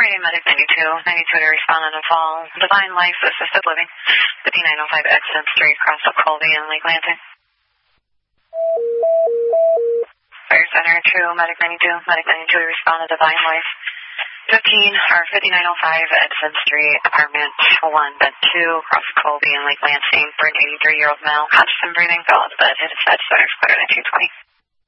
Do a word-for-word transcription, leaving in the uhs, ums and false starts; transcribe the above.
Alrighty, Medic ninety-two. ninety-two to respond on a fall. Divine Life Assisted Living. fifty-nine oh five Exton Street, across the Colby and Lake Lansing. Fire Center two, Medic ninety-two. Medic ninety-two to respond to Divine Life. fifteen, or fifty-nine oh five Edson Street, apartment one, bed two, across Colby and Lake Lansing, for an eighty-three-year-old male. Conscious and breathing, fell out of bed, hit his head, so better than two twenty.